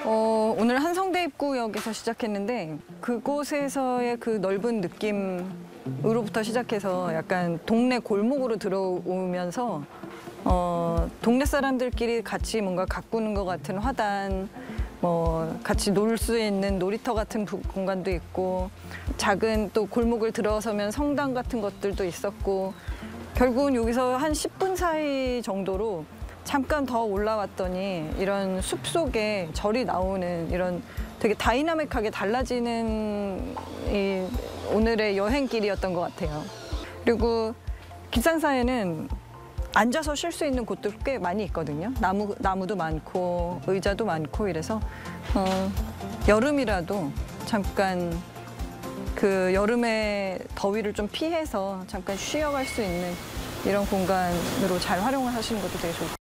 오늘 한성대 입구역에서 시작했는데 그곳에서의 그 넓은 느낌으로부터 시작해서 약간 동네 골목으로 들어오면서 동네 사람들끼리 같이 뭔가 가꾸는 것 같은 화단, 같이 놀 수 있는 놀이터 같은 공간도 있고 작은 또 골목을 들어서면 성당 같은 것들도 있었고 결국은 여기서 한 10분 사이 정도로 잠깐 더 올라왔더니 이런 숲속에 절이 나오는 이런 되게 다이나믹하게 달라지는 이 오늘의 여행길이었던 것 같아요. 그리고 길상사에는 앉아서 쉴 수 있는 곳도 꽤 많이 있거든요. 나무도 많고 의자도 많고 이래서 여름이라도 잠깐 그 여름의 더위를 좀 피해서 잠깐 쉬어갈 수 있는 이런 공간으로 잘 활용을 하시는 것도 되게 좋고.